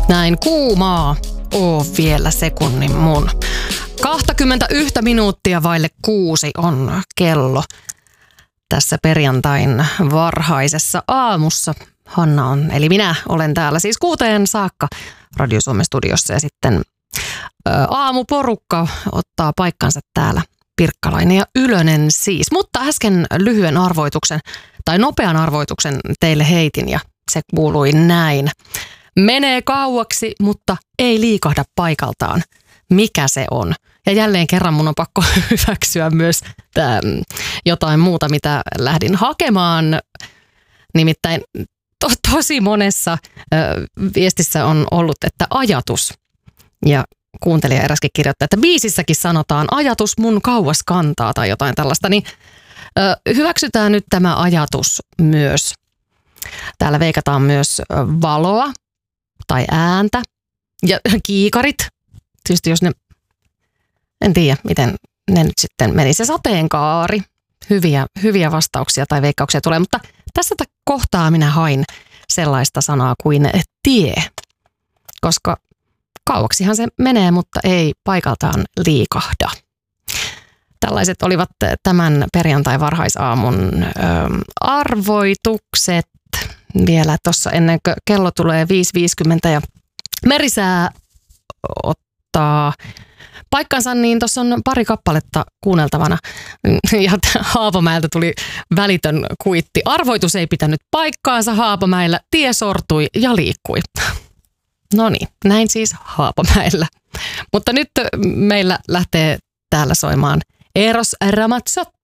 Näin kuumaa oo vielä sekunnin mun. 21 minuuttia vaille 6 on kello tässä perjantain varhaisessa aamussa. Hanna on, eli minä olen täällä siis 6 saakka Radio Suomen studiossa ja sitten aamuporukka ottaa paikkansa täällä. Pirkkalainen ja Ylönen siis. Mutta äsken lyhyen arvoituksen tai nopean arvoituksen teille heitin ja se kuului näin. Menee kauaksi, mutta ei liikahda paikaltaan. Mikä se on? Ja jälleen kerran mun on pakko hyväksyä myös jotain muuta, mitä lähdin hakemaan. Nimittäin tosi monessa viestissä on ollut, että ajatus. Ja kuuntelija eräskin kirjoittaa, että biisissäkin sanotaan ajatus mun kauas kantaa tai jotain tällaista. Niin hyväksytään nyt tämä ajatus myös. Täällä veikataan myös valoa tai ääntä ja kiikarit. Tietysti jos ne, en tiedä miten ne nyt sitten meni. Se sateenkaari. Hyviä vastauksia tai veikkauksia tulee, mutta tässä kohtaa minä hain sellaista sanaa kuin tie. Koska kauaksihan se menee, mutta ei paikaltaan liikahda. Tällaiset olivat tämän perjantai-varhaisaamun arvoitukset. Vielä tuossa ennen kuin kello tulee 5.50 ja merisää ottaa paikkansa, niin tuossa on pari kappaletta kuunneltavana. Ja Haapamäeltä tuli välitön kuitti. Arvoitus ei pitänyt paikkaansa Haapamäellä, tie sortui ja liikkui. No niin, näin siis Haapamäellä. Mutta nyt meillä lähtee täällä soimaan Eros Ramazzotti.